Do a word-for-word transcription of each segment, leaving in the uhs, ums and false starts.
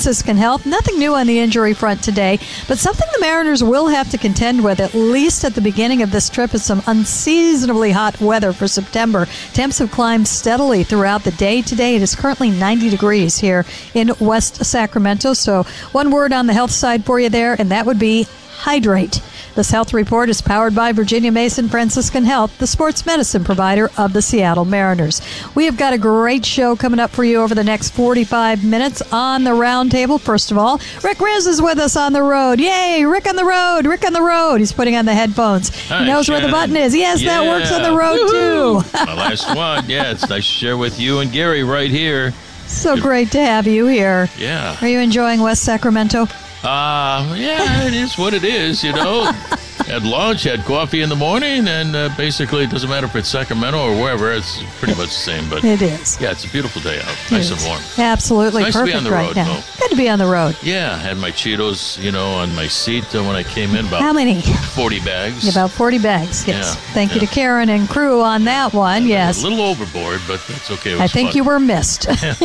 Franciscan Health. Nothing new on the injury front today, but something the Mariners will have to contend with, at least at the beginning of this trip, is some unseasonably hot weather for September. Temps have climbed steadily throughout the day today. It is currently ninety degrees here in West Sacramento. So one word on the health side for you there, and that would be hydrate. This health report is powered by Virginia Mason Franciscan Health, the sports medicine provider of the Seattle Mariners. We have got a great show coming up for you over the next forty-five minutes on the Roundtable. First of all, Rick Riz is with us on the road. Yay, Rick on the road, Rick on the road. He's putting on the headphones. Hi, he knows Shannon. where the button is. Yes, yeah. that works on the road, Woo-hoo. too. My last one. Yeah, it's nice to share with you and Gary right here. So great to have you here. Yeah. Are you enjoying West Sacramento? Uh, yeah, it is what it is, you know. Had lunch, had coffee in the morning, and uh, basically it doesn't matter if it's Sacramento or wherever. It's pretty much the same. But it is. Yeah, it's a beautiful day out. It nice is. and warm. Absolutely It's nice perfect to be on the right road, now. though. Good to be on the road. Yeah, had my Cheetos, you know, on my seat uh, when I came in. About How many? forty bags. About forty bags, yes. Yeah, Thank you yeah. to Karen and crew on that one, yes. A little overboard, but that's okay. It was I think fun. you were missed.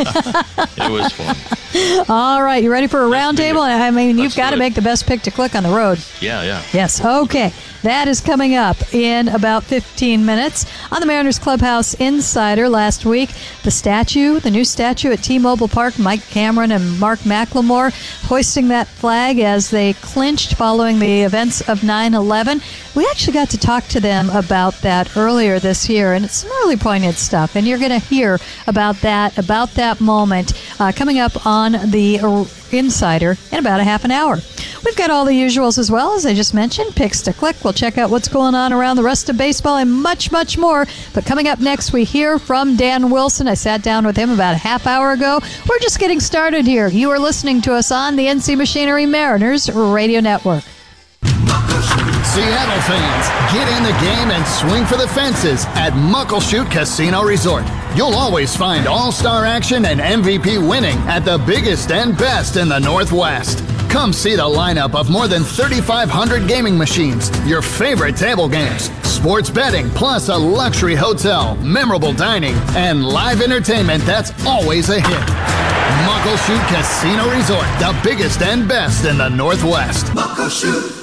It was fun. All right, you ready for a Nice to be roundtable? here. I mean, you've Let's got do to it. make the best pick to click on the road. Yeah, yeah. Yes, okay. That is coming up in about fifteen minutes. On the Mariners Clubhouse Insider last week, the statue, the new statue at T-Mobile Park, Mike Cameron and Mark McLemore hoisting that flag as they clinched following the events of nine eleven. We actually got to talk to them about that earlier this year, and it's some really poignant stuff, and you're going to hear about that, about that moment uh, coming up on the Insider in about a half an hour. We've got all the usuals as well, as I just mentioned, picks to click. We'll check out what's going on around the rest of baseball and much, much more. But coming up next, we hear from Dan Wilson. I sat down with him about a half hour ago. We're just getting started here. You are listening to us on the N C Machinery Mariners Radio Network. Seattle fans, get in the game and swing for the fences at Muckleshoot Casino Resort. You'll always find all-star action and M V P winning at the biggest and best in the Northwest. Come see the lineup of more than thirty-five hundred gaming machines, your favorite table games, sports betting, plus a luxury hotel, memorable dining, and live entertainment that's always a hit. Muckleshoot Casino Resort, the biggest and best in the Northwest. Muckleshoot.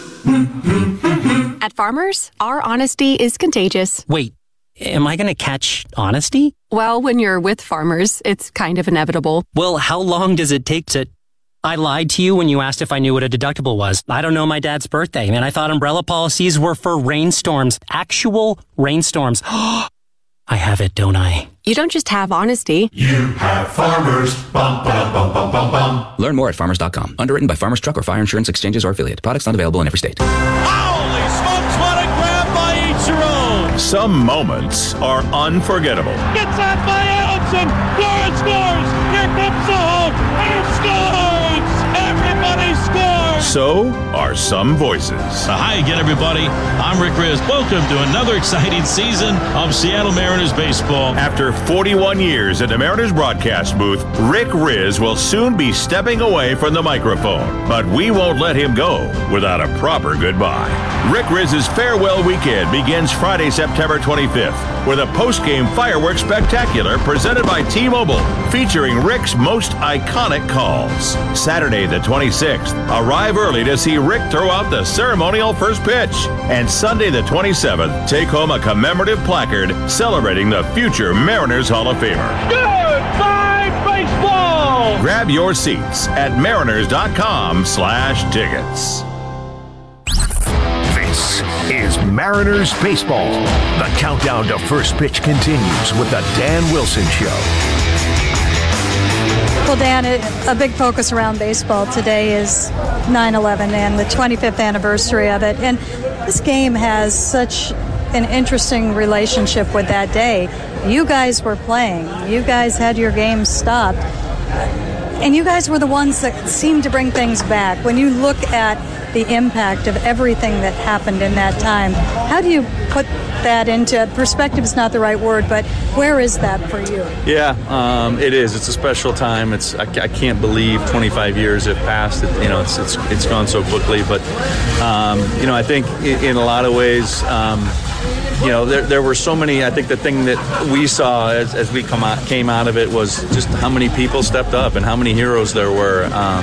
At Farmers, our honesty is contagious. Wait, am I going to catch honesty? Well, when you're with Farmers, it's kind of inevitable. Well, how long does it take to... I lied to you when you asked if I knew what a deductible was. I don't know my dad's birthday, and I thought umbrella policies were for rainstorms. Actual rainstorms. I have it, don't I? You don't just have honesty. You have Farmers. Bum, ba, bum, bum, bum, bum. Learn more at farmers dot com. Underwritten by Farmers Truck or Fire Insurance Exchanges or Affiliate. Products not available in every state. Holy smokes, what a grab by Ichiro! Some moments are unforgettable. Gets out by Allison. Flores scores. Here comes the home. And scores. Everybody scores. So are some voices. Uh, hi again, everybody. I'm Rick Riz. Welcome to another exciting season of Seattle Mariners baseball. After forty-one years at the Mariners broadcast booth, Rick Riz will soon be stepping away from the microphone. But we won't let him go without a proper goodbye. Rick Riz's farewell weekend begins Friday, September twenty-fifth, with a post-game fireworks spectacular presented by T-Mobile, featuring Rick's most iconic calls. Saturday, the twenty-sixth, arrive early to see Rick throw out the ceremonial first pitch. And Sunday, the twenty-seventh, take home a commemorative placard celebrating the future Mariners Hall of Famer. Goodbye, baseball! Grab your seats at mariners dot com slash tickets. This is Mariners Baseball. The countdown to first pitch continues with the Dan Wilson Show. Well, Dan, a big focus around baseball today is nine eleven and the twenty-fifth anniversary of it. And this game has such an interesting relationship with that day. You guys were playing. You guys had your game stopped. And you guys were the ones that seemed to bring things back. When you look at the impact of everything that happened in that time, how do you put that into perspective? Is not the right word, but where is that for you? Yeah, um, it is. It's a special time. It's I, I can't believe twenty-five years have passed. It, you know, it's it's it's gone so quickly. But um, you know, I think in, in a lot of ways. Um, You know, there there were so many. I think the thing that we saw as, as we come out, came out of it was just how many people stepped up and how many heroes there were. Um,